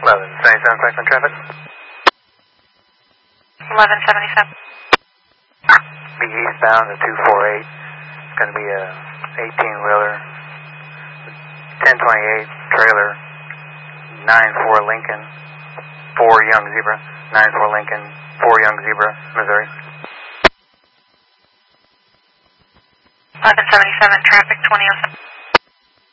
1177 Franklin traffic. 1177. Be eastbound at 248. It's going to be a 18-wheeler, 1028 trailer, 94 Lincoln, 4 Young Zebra, 94 Lincoln, 4 Young Zebra, Missouri. 1177 traffic 2007.